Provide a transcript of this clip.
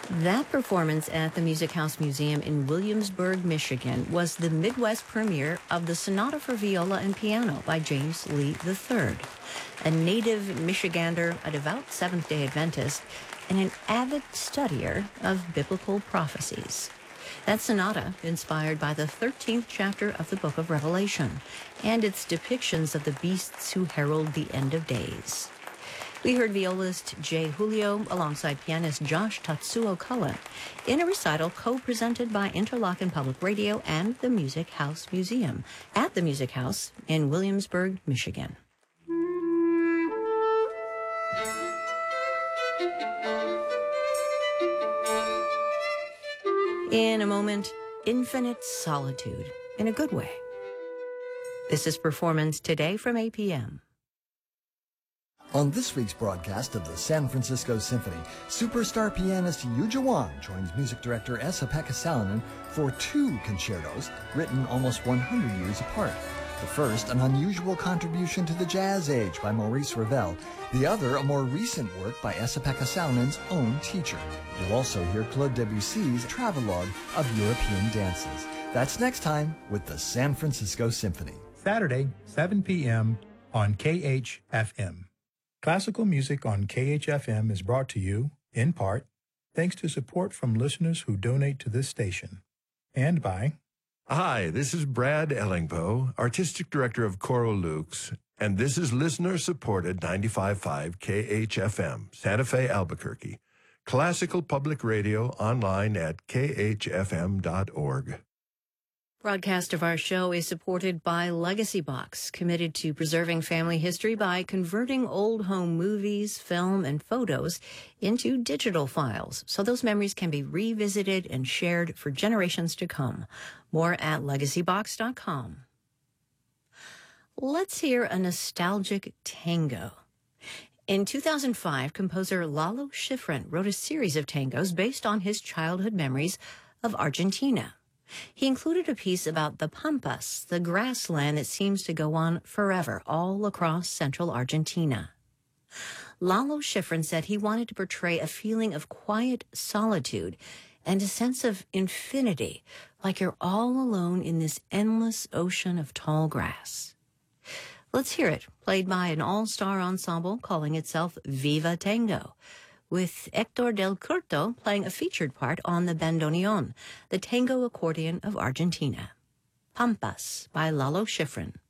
That performance at the Music House Museum in Williamsburg, Michigan, was the Midwest premiere of the Sonata for Viola and Piano by James Lee III, a native Michigander, a devout Seventh-day Adventist, and an avid studier of biblical prophecies. That sonata, inspired by the 13th chapter of the book of Revelation and its depictions of the beasts who herald the end of days. We heard violist Jay Julio alongside pianist Josh Tatsuo Cullen in a recital co-presented by Interlochen Public Radio and the Music House Museum at the Music House in Williamsburg, Michigan. In a moment, infinite solitude in a good way. This is Performance Today from 8 p.m. On this week's broadcast of the San Francisco Symphony, superstar pianist Yu Jawang joins music director Esa-Pekka Salonen for two concertos written almost 100 years apart. The first, an unusual contribution to the jazz age by Maurice Ravel. The other, a more recent work by Esa-Pekka Salonen's own teacher. You'll also hear Claude Debussy's travelogue of European dances. That's next time with the San Francisco Symphony. Saturday, 7 p.m. on KHFM. Classical music on KHFM is brought to you, in part, thanks to support from listeners who donate to this station, and by... Hi, this is Brad Ellingpo, Artistic Director of Choral Lux, and this is listener-supported 95.5 KHFM, Santa Fe, Albuquerque. Classical Public Radio online at khfm.org. Broadcast of our show is supported by Legacy Box, committed to preserving family history by converting old home movies, film, and photos into digital files so those memories can be revisited and shared for generations to come. More at legacybox.com. Let's hear a nostalgic tango. In 2005, composer Lalo Schifrin wrote a series of tangos based on his childhood memories of Argentina. He included a piece about the Pampas, the grassland that seems to go on forever all across central Argentina. Lalo Schifrin said he wanted to portray a feeling of quiet solitude and a sense of infinity, like you're all alone in this endless ocean of tall grass. Let's hear it, played by an all-star ensemble calling itself Viva Tango, with Hector del Curto playing a featured part on the bandoneon, the tango accordion of Argentina. Pampas by Lalo Schifrin.